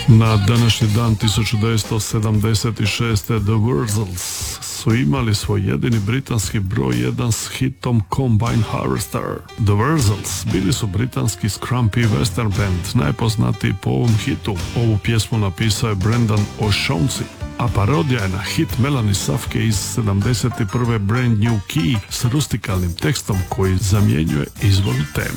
Na današnji dan 1976. The Wurzels su imali svoj jedini britanski broj 1 s hitom Combine Harvester. The Wurzels bili su britanski scrumpy western band, najpoznatiji po ovom hitu. Ovu pjesmu napisao je Brendan O'Shaughnessy, a parodija je na hit Melanie Safke iz 71. Brand New Key s rustikalnim tekstom koji zamjenjuje izvornu temu.